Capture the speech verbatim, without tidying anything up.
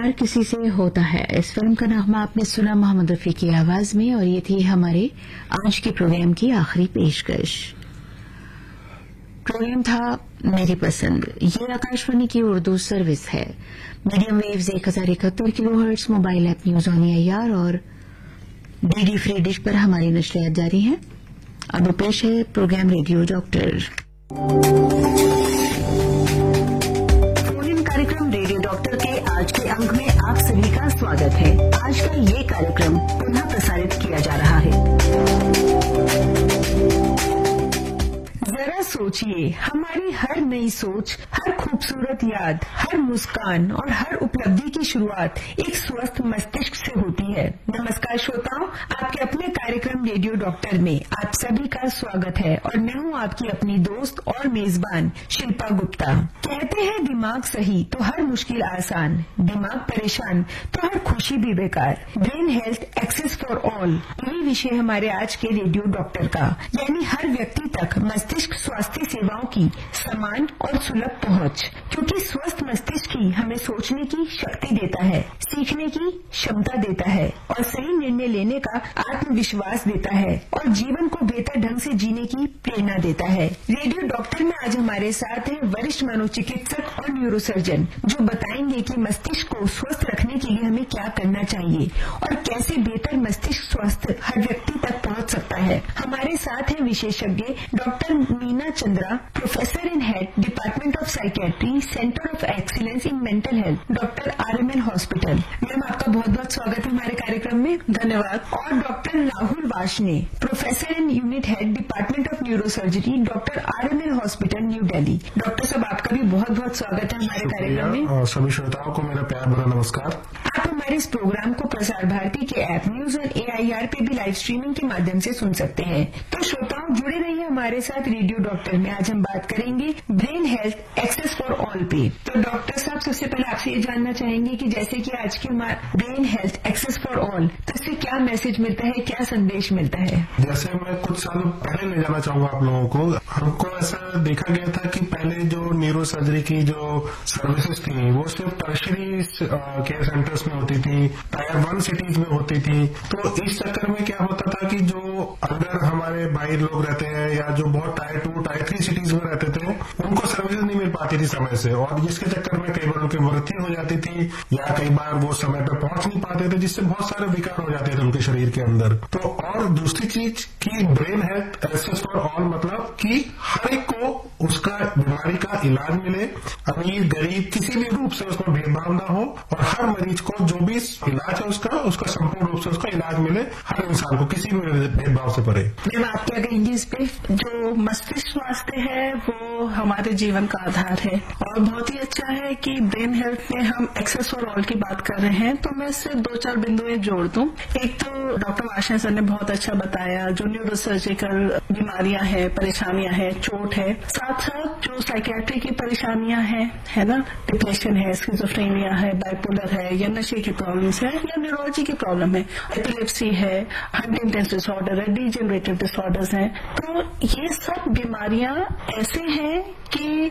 प्यार किसी से होता है, इस फिल्म का नाम आपने सुना मोहम्मद रफी की आवाज में, और ये थी हमारे आज के प्रोग्राम की आखिरी पेशकश। प्रोग्राम था मेरी पसंद। ये आकाशवाणी की उर्दू सर्विस है। मीडियम वेव्स एक हजार इकहत्तर kilo hertz, mobile app news on AIR और डीडी फ्री डिश पर हमारी नशरियात जारी हैं। अब पेश है प्रोग्राम रेडियो डॉक्टर। कार्यक्रम रेडियो डॉक्टर के आज के अंक में आप सभी का स्वागत है। आज का ये कार्यक्रम पुनः प्रसारित किया जा रहा है। जरा सोचिए, हमारी हर नई सोच, हर खूबसूरत याद, हर मुस्कान और हर उपलब्धि की शुरुआत एक स्वस्थ मस्तिष्क से होती है। नमस्कार श्रोताओं, आपके अपने कार्यक्रम रेडियो डॉक्टर में आप सभी का स्वागत है और मैं हूं आपकी अपनी दोस्त और मेजबान शिल्पा गुप्ता। कहते हैं दिमाग सही तो हर मुश्किल आसान, दिमाग परेशान तो हर खुशी भी बेकार। Brain health access for all, यही विषय हमारे आज के रेडियो डॉक्टर का, यानी हर व्यक्ति तक मस्तिष्क स्वास्थ्य सेवाओं की समान और सुलभ पहुंच। क्योंकि स्वस्थ मस्तिष्क ही हमें सोचने की शक्ति देता है, सीखने की क्षमता देता है और सही निर्णय लेने का आत्मविश्वास देता है और जीवन को बेहतर ढंग से जीने की प्रेरणा देता है। रेडियो डॉक्टर में आज हमारे साथ हैं वरिष्ठ मनोचिकित्सक और न्यूरोसर्जन, जो बताएंगे कि मस्तिष्क को स्वस्थ रखने के लिए हमें क्या करना चाहिए और कैसे बेहतर मस्तिष्क स्वास्थ्य हर व्यक्ति तक पहुंच सकता है। हमारे साथ हैं विशेषज्ञ doctor Meena Chandra, professor in head department of psychiatry, centre of excellence in mental health, doctor RML hospital. Ma'am, आपका बहुत बहुत स्वागत है हमारे कार्यक्रम में। धन्यवाद। और doctor Rahul Varshney, professor in unit head department of neurosurgery, doctor RML hospital, new Delhi. Doctor साहब, आपका भी बहुत बहुत स्वागत है हमारे कार्यक्रम में। सभी श्रोताओं को मेरा प्यार भरा नमस्कार। आप हमारे इस प्रोग्राम को प्रसार भारती के ऐप न्यूज ऑन एआईआर पे भी लाइव स्ट्रीमिंग के माध्यम से सुन सकते हैं। तो श्रोताओं, जुड़े रहिए हमारे साथ रेडियो डॉक्टर में। आज हम बात करेंगे brain health access for all पे। तो डॉक्टर साहब, सबसे पहले आपसे ये जानना चाहेंगे कि जैसे कि आज की brain health access for all, तो इससे क्या मैसेज मिलता है, क्या संदेश मिलता है? जैसे मैं कुछ साल पहले ले जाना चाहूंगा आप लोगों को। हमको ऐसा देखा गया था कि पहले जो न्यूरो सर्जरी की जो सर्विसेज थी वो सिर्फ टर्शरी केयर सेंटर्स में होती थी, टायर वन सिटीज में होती थी। तो इस चक्कर में क्या होता था कि जो अंदर हमारे भाई लोग रहते हैं या जो बहुत tier two tier three cities में रहते थे, उनको सर्विसेज नहीं मिल पाती थी समय से, और जिसके चक्कर में कई बार उनकी मृत्यु हो जाती थी या कई बार वो समय पर पहुंच नहीं पाते थे, जिससे बहुत सारे विकार हो जाते थे उनके शरीर के अंदर। तो और दूसरी चीज कि brain health access for all मतलब कि हर एक को उसका बीमारी का इलाज मिले, अमीर गरीब किसी भी रूप से उसको भेदभाव न हो, और हर मरीज को जो भी इलाज है उसका उसका संपूर्ण रूप से उसका इलाज मिले, हर इंसान को किसी भी भेदभाव से परे। मैम, आप क्या कहेंगे इस पे? जो मस्तिष्क स्वास्थ्य है वो हमारे जीवन का आधार है और बहुत ही अच्छा है कि ब्रेन हेल्थ में हम एक्सेस फॉर ऑल की बात कर रहे हैं। तो मैं इससे दो चार बिंदुएं जोड़ दूं। एक तो डॉक्टर वार्ष्णेय सर ने बहुत अच्छा बताया, जो न्यूरोसर्जिकल बीमारियां हैं, परेशानियां हैं, चोट है, साथ साथ जो साइकेट्री की परेशानियां हैं, है ना, डिप्रेशन है, स्किज़ोफ्रेनिया है, बाइपोलर है, या नशे की प्रॉब्लम्स है, या न्यूरोलॉजी की प्रॉब्लम है, एपिलेप्सी है, हंटिंगटन डिसऑर्डर है, डीजेनरेटिव डिसऑर्डर्स हैं। तो ये सब बीमारियां ऐसे हैं कि